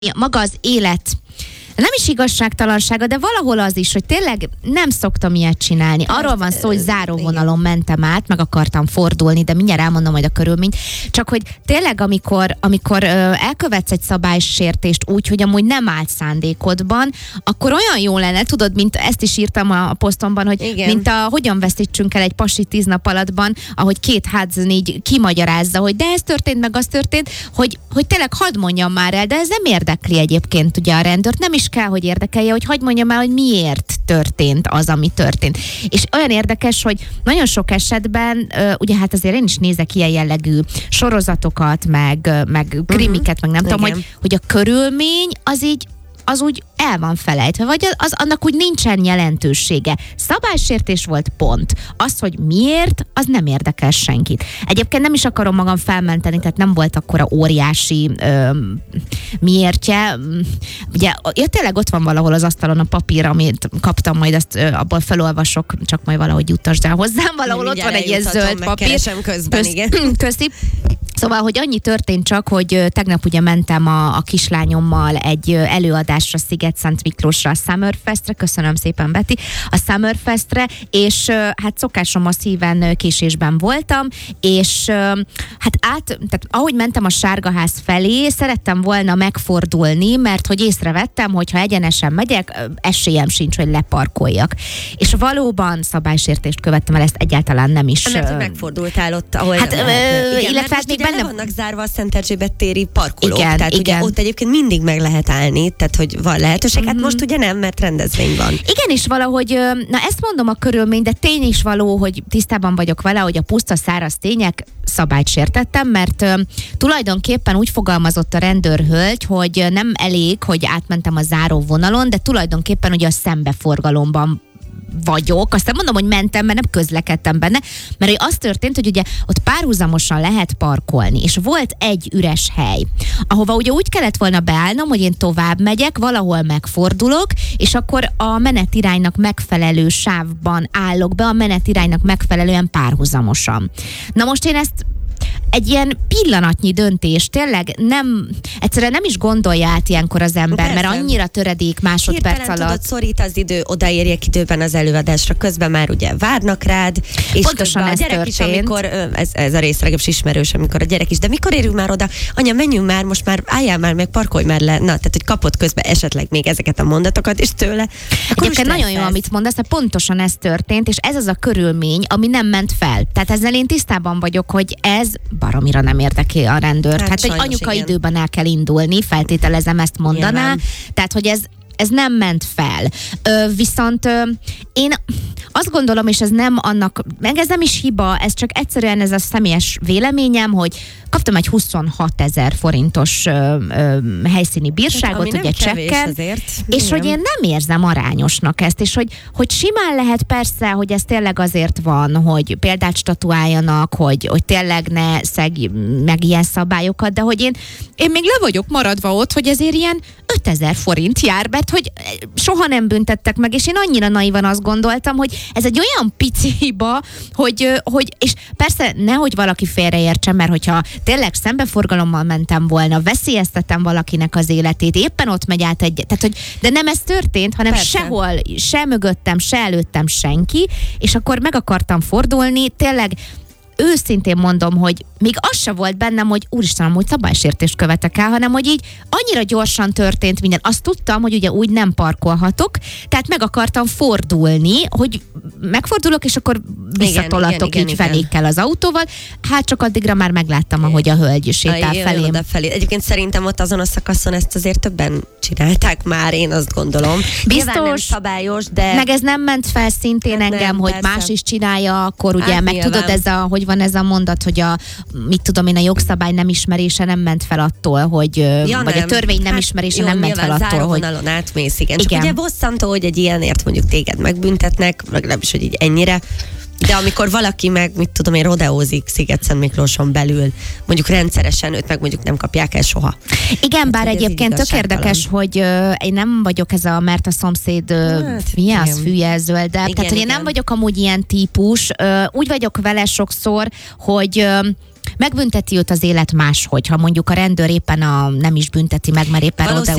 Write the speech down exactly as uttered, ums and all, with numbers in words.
maga az élet nem is igazságtalansága, de valahol az is, hogy tényleg nem szoktam ilyet csinálni. Arról van szó, hogy záróvonalon mentem át, meg akartam fordulni, de mindjárt elmondom majd a körülményt. Csak hogy tényleg, amikor, amikor ö, elkövetsz egy szabálysértést úgy, hogy amúgy nem állt szándékodban, akkor olyan jó lenne, tudod, mint ezt is írtam a, a posztomban, hogy igen. mint a hogyan veszítsünk el egy pasi tíz nap alattban, ahogy két Hudson így kimagyarázza, hogy de ez történt, meg az történt, hogy, hogy tényleg hadd mondjam már el, de ez nem érdekli egyébként ugye a rendőrt, nem is kell, hogy érdekelje, hogy hagyd mondjam el, hogy miért történt az, ami történt. És olyan érdekes, hogy nagyon sok esetben, ugye hát azért én is nézek ilyen jellegű sorozatokat, meg, meg krimiket, meg nem Igen. tudom, hogy, hogy a körülmény az így az úgy el van felejtve, vagy az, az annak úgy nincsen jelentősége. Szabálysértés volt, pont. Az, hogy miért, az nem érdekel senkit. Egyébként nem is akarom magam felmenteni, tehát nem volt akkora óriási ö, miértje. Ugye, ja, tényleg ott van valahol az asztalon a papír, amit kaptam, majd azt ö, abból felolvasok, csak majd valahogy jutasd el hozzám. Valahol ott van egy ilyen zöld papír. Közben, Kösz, igen. Köszi. Szóval, hogy annyi történt csak, hogy tegnap ugye mentem a, a kislányommal egy előadásra Sziget-Szent Miklósra, a Summerfestre, köszönöm szépen Beti, a Summerfestre, és hát szokásom a szíven késésben voltam, és hát át, tehát ahogy mentem a Sárgaház felé, szerettem volna megfordulni, mert hogy észrevettem, hogy ha egyenesen megyek, esélyem sincs, hogy leparkoljak. És valóban szabálysértést követtem el, ezt egyáltalán nem is. Mert hogy megfordultál ott, ahol hát, nem ö, igen, illetve hát még benne benne vannak zárva a Szent Erzsébet téri parkolók, igen, tehát igen. ugye ott egyébként mindig meg lehet állni, tehát hogy van lehetőség, hát Mm-hmm. most ugye nem, mert rendezvény van. Igen, és valahogy, na ezt mondom a körülmény, de tény is való, hogy tisztában vagyok vele, hogy a puszta száraz tények szabályt sértettem, mert uh, tulajdonképpen úgy fogalmazott a rendőrhölgy, hogy nem elég, hogy átmentem a záróvonalon, de tulajdonképpen ugye a szembeforgalomban vagyok, aztán mondom, hogy mentem, mert nem közlekedtem benne, mert az történt, hogy ugye ott párhuzamosan lehet parkolni, és volt egy üres hely, ahova ugye úgy kellett volna beállnom, hogy én tovább megyek, valahol megfordulok, és akkor a menetiránynak megfelelő sávban állok be, a menetiránynak megfelelően párhuzamosan. Na most én ezt egy ilyen pillanatnyi döntés, tényleg nem, egyszerűen nem is gondolja át ilyenkor az ember, Persze. mert annyira töredék másodperc Hirtelen alatt. tudod, szorít az idő, odaérjek időben az előadásra, közben már ugye várnak rád, és pontosan a ez gyerek történt. is, amikor, ez, ez a rész legalábbis ismerős, amikor a gyerek is, de mikor érünk már oda, anya, menjünk már, most már álljál már meg, parkolj már le, na, tehát hogy kapott közben esetleg még ezeket a mondatokat is tőle. Egyébként nagyon jó, amit mondasz, de pontosan ez történt, és ez az a körülmény, ami nem ment fel. Tehát ezzel én tisztában vagyok, hogy ez baromira nem érdekli a rendőrt. Hát, hát hogy anyuka igen. időben el kell indulni, feltételezem ezt mondaná. Nyilván. Tehát, hogy ez ez nem ment fel. Ö, viszont ö, én azt gondolom, és ez nem annak, meg ez nem is hiba, ez csak egyszerűen ez a személyes véleményem, hogy kaptam egy huszonhat ezer forintos ö, ö, helyszíni bírságot, ugye csekken, azért. És Igen. hogy én nem érzem arányosnak ezt, és hogy, hogy simán lehet persze, hogy ez tényleg azért van, hogy példát statuáljanak, hogy, hogy tényleg ne szeg meg ilyen szabályokat, de hogy én, én még le vagyok maradva ott, hogy ezért ilyen ötezer forint jár, mert hogy soha nem büntettek meg, és én annyira naivan azt gondoltam, hogy ez egy olyan pici hiba, hogy, hogy és persze nehogy valaki félreértsen, mert hogyha tényleg szembeforgalommal mentem volna, veszélyeztetem valakinek az életét, éppen ott megy át egy, tehát hogy, de nem ez történt, hanem persze. sehol, se mögöttem, se előttem senki, és akkor meg akartam fordulni, tényleg őszintén mondom, hogy még az se volt bennem, hogy úristen, amúgy szabálysértést követek el, hanem hogy így annyira gyorsan történt minden. Azt tudtam, hogy ugye úgy nem parkolhatok, tehát meg akartam fordulni, hogy megfordulok, és akkor visszatolatok így fenékkel az autóval. Hát csak addigra már megláttam, ahogy a hölgy sétál felém. felé. Egyébként szerintem ott azon a szakaszon ezt azért többen csinálták már, én azt gondolom. Biztos, nem szabályos, de... Meg ez nem ment fel szintén hát engem, nem, hogy persze. más is csinálja, akkor ugye, hát, meg nyilván. Tudod, ez a, hogy van ez a mondat, hogy a, mit tudom én, a jogszabály nem ismerése nem ment fel attól, hogy, ja, vagy nem. a törvény nem hát, ismerése jó, nem ment fel attól, hogy... átmész, igen. Csak igen. ugye bosszantó, hogy egy ilyenért mondjuk téged megbüntetnek, legalábbis, hogy így ennyire. De amikor valaki meg, mit tudom én, rodeózik Sziget-Szent Miklóson belül, mondjuk rendszeresen, őt meg mondjuk nem kapják el soha. Igen, hát, bár egyébként tök érdekes, hogy uh, én nem vagyok ez a, mert a szomszéd, uh, hát, mi az, fűjelzöld, de tehát, hogy én nem vagyok amúgy ilyen típus, uh, úgy vagyok vele sokszor, hogy uh, megbünteti őt az élet máshogy, ha mondjuk a rendőr éppen a, nem is bünteti meg, mert éppen rodeózik.